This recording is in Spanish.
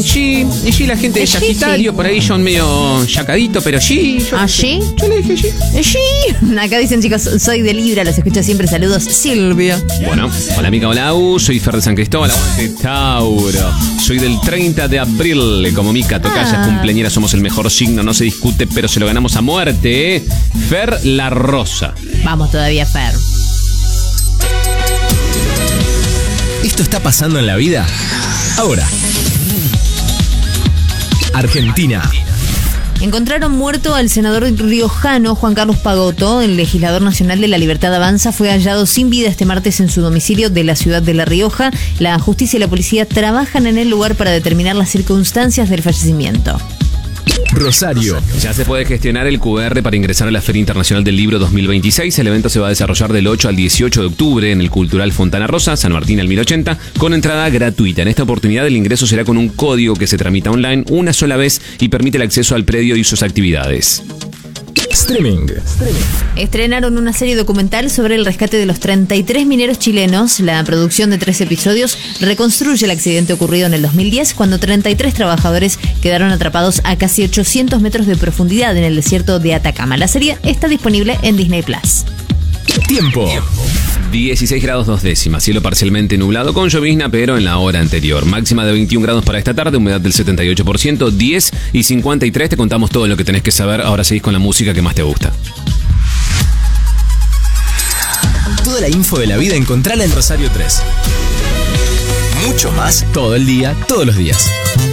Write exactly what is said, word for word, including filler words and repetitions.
sí, y sí, la gente de Sí, Sagitario, sí. por ahí son medio yacadito, pero sí. Yo, ¿Ah, sí? Yo le dije sí. Sí. Acá dicen, chicos, soy de Libra, los escucho siempre. Saludos, Silvia. Bueno, hola amiga, hola U, soy Fer de San Cristóbal, aguante Tauro. Soy del treinta de abril, como Mica Tocaya, Ah. cumpleañera, somos el mejor signo, no se discute, pero se lo ganamos a muerte, ¿eh? Fer La Rosa. Vamos todavía, Fer. ¿Esto está pasando en la vida? Ahora. Argentina. Encontraron muerto al senador riojano Juan Carlos Pagotto. El legislador nacional de La Libertad Avanza fue hallado sin vida este martes en su domicilio de la ciudad de La Rioja. La justicia y la policía trabajan en el lugar para determinar las circunstancias del fallecimiento. Rosario. Ya se puede gestionar el Q R para ingresar a la Feria Internacional del Libro dos mil veintiséis. El evento se va a desarrollar del ocho al dieciocho de octubre en el Cultural Fontana Rosa, San Martín al mil ochenta, con entrada gratuita. En esta oportunidad el ingreso será con un código que se tramita online una sola vez y permite el acceso al predio y sus actividades. Streaming. Estrenaron una serie documental sobre el rescate de los treinta y tres mineros chilenos. La producción de tres episodios reconstruye el accidente ocurrido en el dos mil diez, cuando treinta y tres trabajadores quedaron atrapados a casi ochocientos metros de profundidad en el desierto de Atacama. La serie está disponible en Disney Plus. Tiempo. dieciséis grados dos décimas, cielo parcialmente nublado con llovizna, pero en la hora anterior. Máxima de veintiún grados para esta tarde, humedad del setenta y ocho por ciento, diez y cincuenta y tres. Te contamos todo lo que tenés que saber. Ahora seguís con la música que más te gusta. Toda la info de la vida encontrala en Rosario tres. Mucho más todo el día, todos los días.